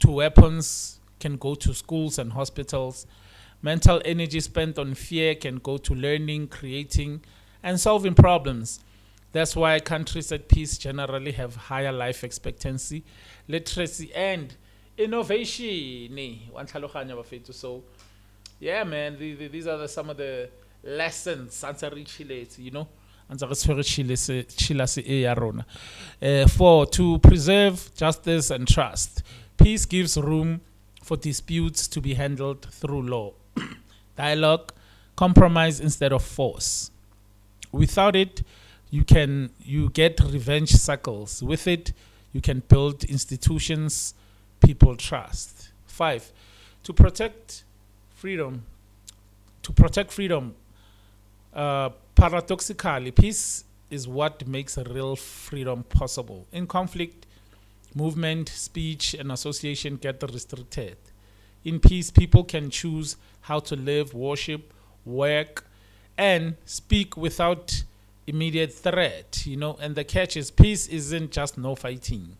to weapons can go to schools and hospitals. Mental energy spent on fear can go to learning, creating, and solving problems. That's why countries at peace generally have higher life expectancy, literacy, and innovation. Wa ntlhaloganya bafethu. So, yeah, man, these are some of the lessons. You know, four, to preserve justice and trust. Peace gives room for disputes to be handled through law, dialogue, compromise instead of force. Without it, you get revenge cycles. With it, you can build institutions people trust. Five, to protect freedom. To protect freedom, paradoxically, peace is what makes a real freedom possible. In conflict, movement, speech, and association get restricted. In peace, people can choose how to live, worship, work, and speak without immediate threat. You know, and the catch is peace isn't just no fighting.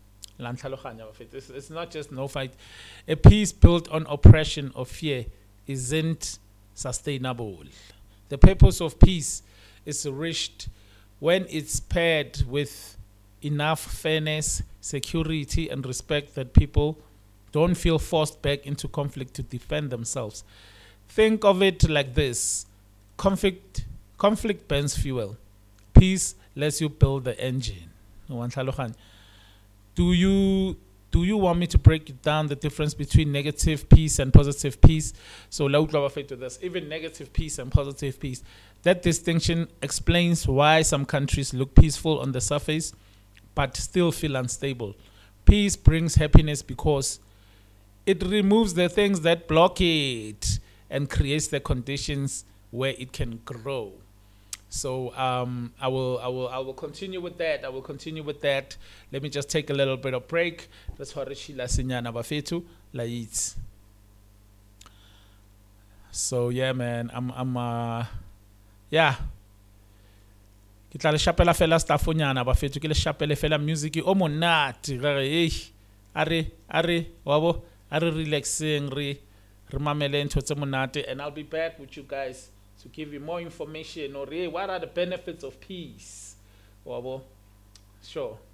It's not just no fight. A peace built on oppression or fear isn't sustainable. The purpose of peace is reached when it's paired with enough fairness, security, and respect that people don't feel forced back into conflict to defend themselves. Think of it like this: conflict burns fuel. Peace lets you build the engine. Do you want me to break down the difference between negative peace and positive peace? So to this, even negative peace and positive peace. That distinction explains why some countries look peaceful on the surface but still feel unstable. Peace brings happiness because it removes the things that block it and creates the conditions where it can grow. So I will continue with that. I will continue with that. Let me just take a little bit of break. That's what Rishila Sinyana Bafetu Lait. So yeah, man, yeah. Ke tla le shapela fela staffonyana bafetu ke le shapele fela music o monate are wabo are relaxing re mamele ntho tse monate, and I'll be back with you guys to give you more information or what are the benefits of peace. Wabo. Sure.